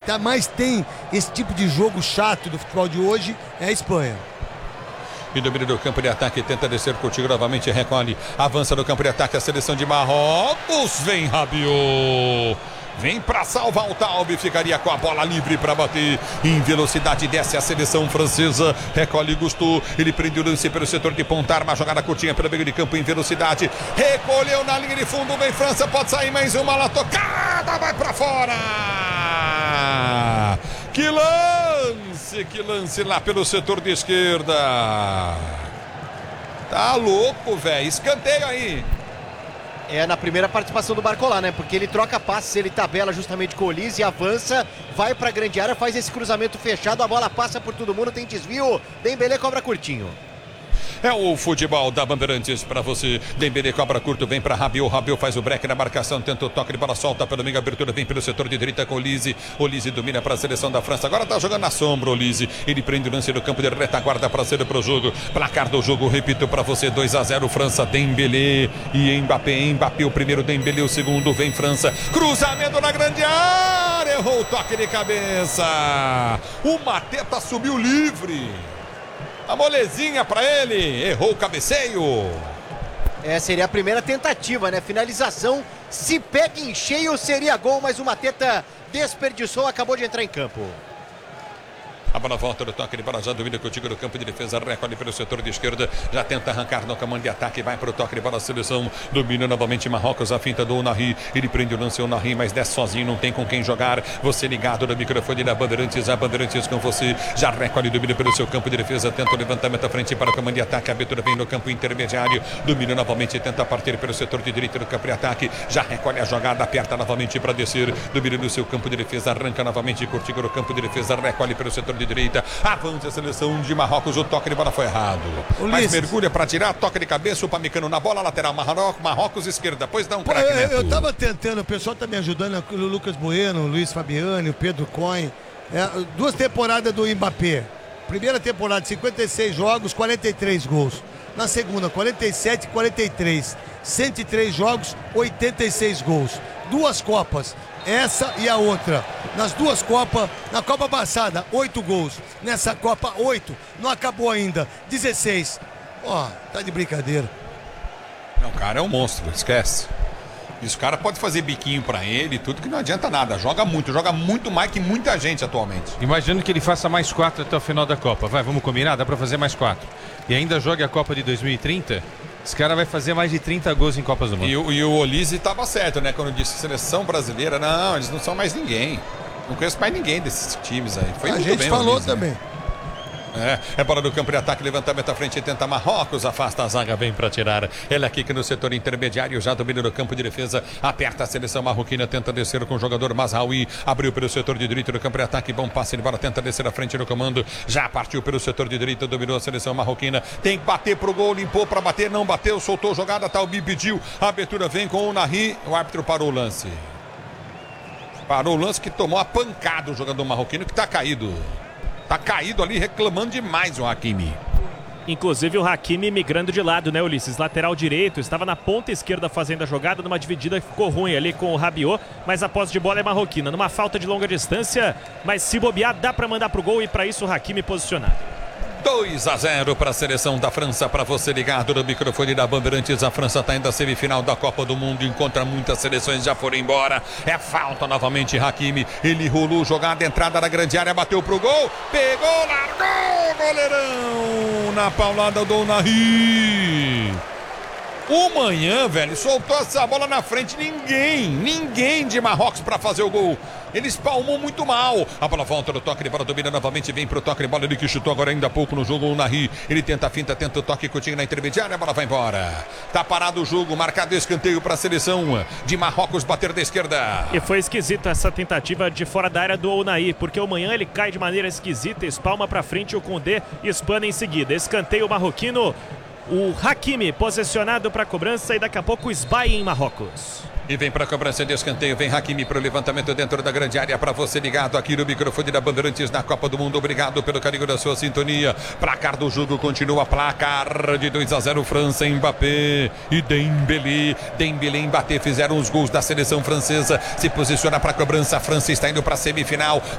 mais tem esse tipo de jogo chato do futebol de hoje é a Espanha. E domínio do campo de ataque, tenta descer contigo novamente, recolhe, avança no campo de ataque a seleção de Marrocos, vem Rabiot, vem para salvar o Taube, ficaria com a bola livre para bater, em velocidade desce a seleção francesa, recolhe Gusto, ele prende o lance pelo setor de ponta, arma, jogada curtinha pelo meio de campo em velocidade, recolheu na linha de fundo, vem França, pode sair mais uma lá tocada, vai para fora, que lance lá pelo setor de esquerda. Tá louco, velho. Escanteio aí. É na primeira participação do Barcola, né? Porque ele troca passes, ele tabela justamente com o Olise, avança, vai pra grande área, faz esse cruzamento fechado, a bola passa por todo mundo, tem desvio, Dembélé cobra curtinho. É o futebol da Bandeirantes para você. Dembélé cobra curto, vem para Rabiot. Rabiot faz o break na marcação, tenta o toque de bola, solta pelo meio, abertura, vem pelo setor de direita com o Olise. Olise domina para a seleção da França. Agora tá jogando na sombra, Olise. Ele prende o lance do campo de retaguarda para ser pro jogo. Placar do jogo, repito para você: 2-0 França, Dembélé e Mbappé. Mbappé o primeiro, Dembélé o segundo, vem França. Cruzamento na grande área, errou o toque de cabeça. O Mateta subiu livre. A molezinha para ele, errou o cabeceio. Seria a primeira tentativa, né? Finalização, se pega em cheio seria gol, mas o Mateta desperdiçou, acabou de entrar em campo. A bola volta do toque de bola, já domina contigo no campo de defesa, recolhe pelo setor de esquerda, já tenta arrancar no comando de ataque, vai para o toque de bola, a seleção domina novamente Marrocos, a finta do Unai, ele prende o lance, o Unai, mas desce sozinho, não tem com quem jogar, você ligado no microfone da Bandeirantes, a Bandeirantes com você, já recolhe, domina pelo seu campo de defesa, tenta o levantamento à frente para o comando de ataque, a abertura vem no campo intermediário, domina novamente, tenta partir pelo setor de direita do campo de ataque, já recolhe a jogada, aperta novamente para descer, domina no seu campo de defesa, arranca novamente, contigo no campo de defesa, recolhe pelo setor de direita, avança a seleção de Marrocos, o toque de bola foi errado, mas mergulha para tirar, toque de cabeça, o Pamecano na bola, lateral Marrocos esquerda, pois dá um craque, Neto. Eu tava tentando, o pessoal tá me ajudando, o Lucas Bueno, o Luiz Fabiani, o Pedro Cohen, 2 temporadas do Mbappé, primeira temporada 56 jogos, 43 gols, na segunda 47 e 43, 103 jogos, 86 gols, 2 Copas, essa e a outra. Nas 2 Copas, na Copa passada, 8 gols. Nessa Copa, 8. Não acabou ainda. 16. Tá de brincadeira. Não, o cara é um monstro, esquece. Isso, o cara pode fazer biquinho pra ele e tudo, que não adianta nada. Joga muito mais que muita gente atualmente. Imagino que ele faça mais 4 até o final da Copa. Vamos combinar? Dá pra fazer mais 4. E ainda jogue a Copa de 2030... Esse cara vai fazer mais de 30 gols em Copas do Mundo. E o Olise estava certo, né? Quando disse seleção brasileira, não, eles não são mais ninguém. Não conheço mais ninguém desses times aí. Foi a muito gente bem, falou Olise, também. Né? É bola do campo de ataque, levantamento à frente, tenta Marrocos, afasta a zaga, vem para tirar. Ele aqui que no setor intermediário, já domina no campo de defesa, aperta a seleção marroquina, tenta descer com o jogador Mazraoui, abriu pelo setor de direito do campo de ataque, bom passe de bola, tenta descer à frente no comando, já partiu pelo setor de direito, dominou a seleção marroquina, tem que bater pro gol, limpou para bater, não bateu, soltou jogada, Talbi pediu, a abertura vem com o Unai, o árbitro parou o lance. Parou o lance que tomou a pancada o jogador marroquino que tá caído. Tá caído ali, reclamando demais o Hakimi. Inclusive o Hakimi migrando de lado, né, Ulisses? Lateral direito, estava na ponta esquerda fazendo a jogada, numa dividida que ficou ruim ali com o Rabiot, mas a posse de bola é marroquina, numa falta de longa distância, mas se bobear dá para mandar pro gol e para isso o Hakimi posicionado. 2-0 para a seleção da França, para você ligado no microfone da Bandeirantes. A França está indo à semifinal da Copa do Mundo, encontra muitas seleções já foram embora. É falta novamente, Hakimi, ele rolou, jogada, entrada na grande área, bateu pro gol, pegou, largou, goleirão na paulada do Unai. O Manhã, velho, soltou essa bola na frente, ninguém de Marrocos para fazer o gol. Ele espalmou muito mal. A bola volta no toque de bola, domina novamente, vem pro toque de bola, ele que chutou agora ainda há pouco no jogo, o Unai. Ele tenta a finta, tenta o toque curtinho na intermediária, a bola vai embora. Tá parado o jogo, marcado escanteio para a seleção de Marrocos bater da esquerda. E foi esquisito essa tentativa de fora da área do Unai, porque o Manhã ele cai de maneira esquisita, espalma para frente, o Koundé espana em seguida. Escanteio marroquino. O Hakimi posicionado para a cobrança e daqui a pouco esbaia em Marrocos. E vem para a cobrança de escanteio, vem Hakimi para o levantamento dentro da grande área para você ligado aqui no microfone da Bandeirantes na Copa do Mundo. Obrigado pelo carinho da sua sintonia. Placar do jogo continua, placar de 2-0 França, Mbappé e Dembélé. Dembélé e Mbappé fizeram os gols da seleção francesa. Se posiciona para a cobrança, a França está indo para a semifinal.